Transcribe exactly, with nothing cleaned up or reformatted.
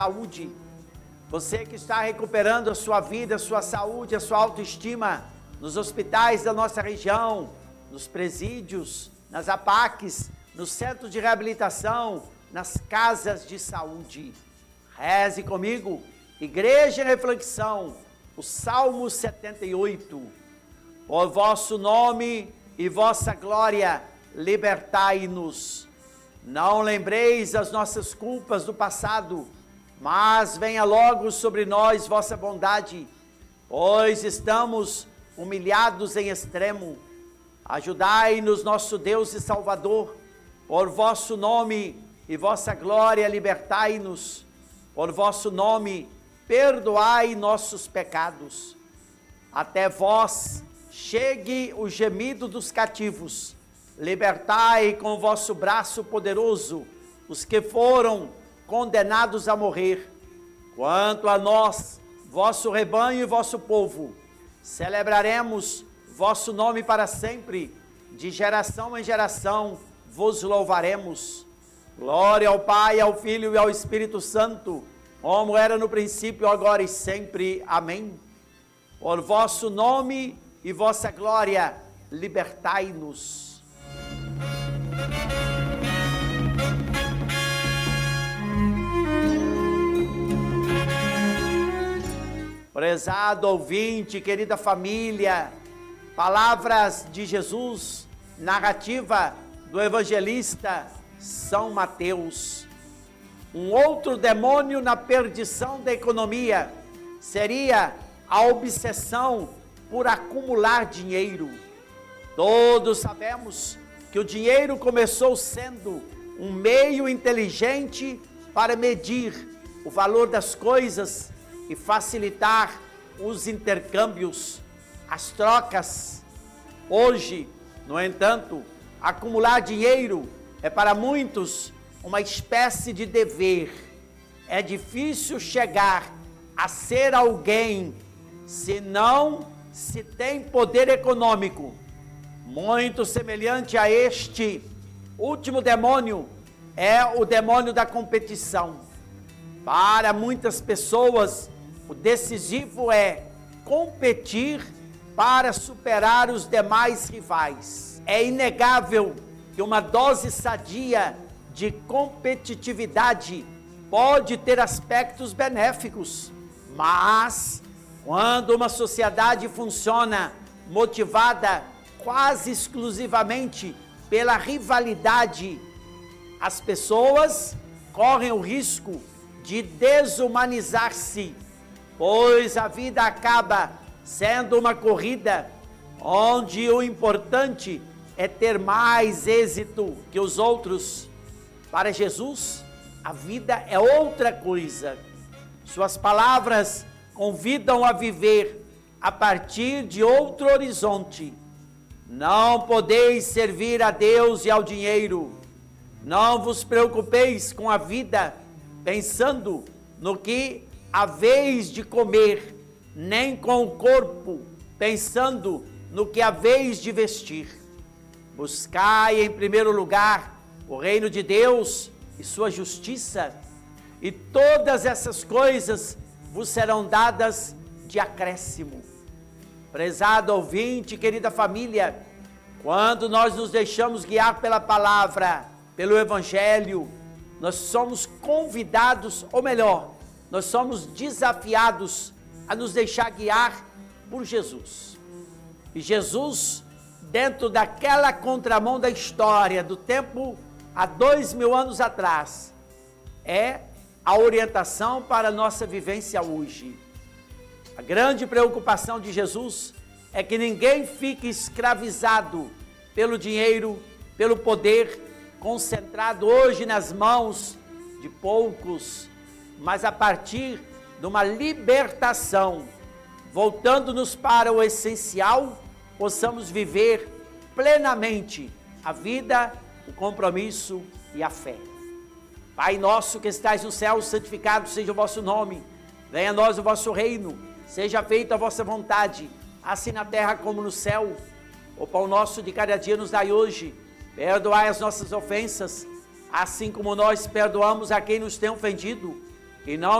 saúde. Você que está recuperando a sua vida, a sua saúde, a sua autoestima nos hospitais da nossa região, nos presídios, nas A P A Cs, nos centros de reabilitação, nas casas de saúde. Reze comigo, Igreja em Reflexão, o Salmo setenta e oito. Por vosso nome e vossa glória, libertai-nos. Não lembreis as nossas culpas do passado, mas venha logo sobre nós vossa bondade, pois estamos humilhados em extremo. Ajudai-nos, nosso Deus e Salvador, por vosso nome e vossa glória, libertai-nos. Por vosso nome, perdoai nossos pecados. Até vós chegue o gemido dos cativos. Libertai com vosso braço poderoso os que foram condenados a morrer. Quanto a nós, vosso rebanho e vosso povo, celebraremos vosso nome para sempre, de geração em geração vos louvaremos. Glória ao Pai, ao Filho e ao Espírito Santo, como era no princípio, agora e sempre. Amém. Por vosso nome e vossa glória, libertai-nos. Prezado ouvinte, querida família, palavras de Jesus, narrativa do evangelista São Mateus. Um outro demônio na perdição da economia seria a obsessão por acumular dinheiro. Todos sabemos que o dinheiro começou sendo um meio inteligente para medir o valor das coisas e facilitar os intercâmbios, as trocas. Hoje, no entanto, acumular dinheiro é para muitos uma espécie de dever. É difícil chegar a ser alguém se não se tem poder econômico. Muito semelhante a este último demônio é o demônio da competição. Para muitas pessoas, o decisivo é competir para superar os demais rivais. É inegável que uma dose sadia de competitividade pode ter aspectos benéficos, mas quando uma sociedade funciona motivada quase exclusivamente pela rivalidade, as pessoas correm o risco de desumanizar-se, pois a vida acaba sendo uma corrida onde o importante é ter mais êxito que os outros. Para Jesus, a vida é outra coisa. Suas palavras convidam a viver a partir de outro horizonte. Não podeis servir a Deus e ao dinheiro. Não vos preocupeis com a vida, pensando no que haveis de comer, nem com o corpo, pensando no que haveis de vestir. Buscai em primeiro lugar o reino de Deus e sua justiça, e todas essas coisas vos serão dadas de acréscimo. Prezado ouvinte, querida família, quando nós nos deixamos guiar pela palavra, pelo evangelho, nós somos convidados, ou melhor, nós somos desafiados a nos deixar guiar por Jesus. E Jesus, dentro daquela contramão da história, do tempo há dois mil anos atrás, é a orientação para a nossa vivência hoje. A grande preocupação de Jesus é que ninguém fique escravizado pelo dinheiro, pelo poder, concentrado hoje nas mãos de poucos, mas a partir de uma libertação, voltando-nos para o essencial, possamos viver plenamente a vida, o compromisso e a fé. Pai nosso que estais no céu, santificado seja o vosso nome, venha a nós o vosso reino, seja feita a vossa vontade, assim na terra como no céu. O pão nosso de cada dia nos dai hoje, perdoai as nossas ofensas, assim como nós perdoamos a quem nos tem ofendido, e não